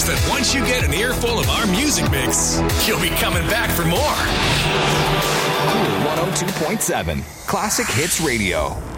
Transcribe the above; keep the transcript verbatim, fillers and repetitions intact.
that once you get an earful of our music mix, you'll be coming back for more. Cool one oh two point seven, Classic Hits Radio.